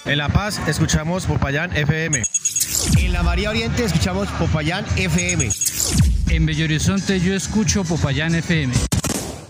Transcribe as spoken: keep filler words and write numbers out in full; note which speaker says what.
Speaker 1: En La Paz escuchamos Popayán F M.
Speaker 2: En la María Oriente escuchamos Popayán F M.
Speaker 3: En Bello Horizonte yo escucho Popayán F M.